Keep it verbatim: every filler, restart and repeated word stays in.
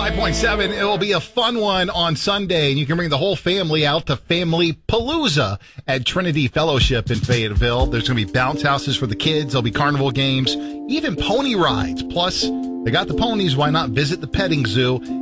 five point seven. It will be a fun one on Sunday, and you can bring the whole family out to Family Palooza at Trinity Fellowship in Fayetteville. There's going to be bounce houses for the kids. There'll be carnival games, even pony rides. Plus, they got the ponies. Why not visit the petting zoo?